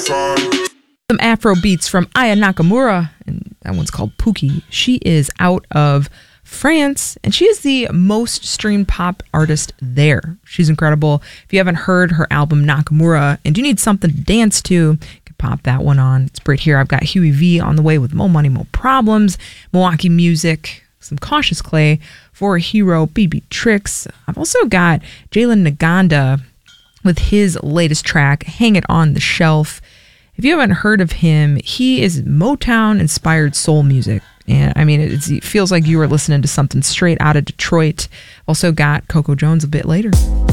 Some Afro beats from Aya Nakamura, and that one's called Pookie. She is out of France, and she is the most streamed pop artist there. She's incredible. If you haven't heard her album Nakamura and you need something to dance to, you can pop that one on. It's right here. I've got Huey V on the way with Mo Money, Mo Problems, Milwaukee Music, some Cautious Clay, For a Hero, BB Tricks. I've also got Jalen Naganda with his latest track, Hang It on the Shelf. If you haven't heard of him, he is Motown-inspired soul music. And I mean, it feels like you were listening to something straight out of Detroit. Also got Coco Jones a bit later.